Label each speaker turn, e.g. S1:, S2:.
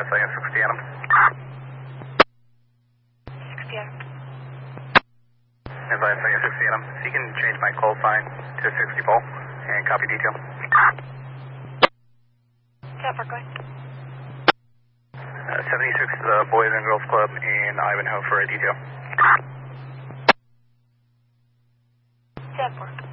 S1: Advise 60 Adam.
S2: 60 Adam.
S1: Advise 60 Adam. If you can change my call sign to 60 Paul and copy detail.
S2: 10-4, go ahead.
S1: 76 to the Boys and Girls Club in Ivanhoe for a detail.
S2: 10-4.